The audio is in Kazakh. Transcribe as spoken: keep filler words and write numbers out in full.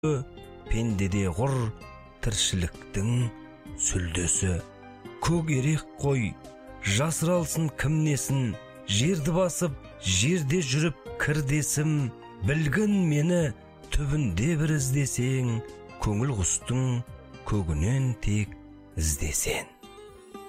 пендеде құр тіршіліктің сүлдесі. Көгерек қой, жасыралсын кімнесін, жерді басып, жерде жүріп кірдесім. Білгін мені түбінде бір іздесең, көңіл құстың көгінен тек іздесен.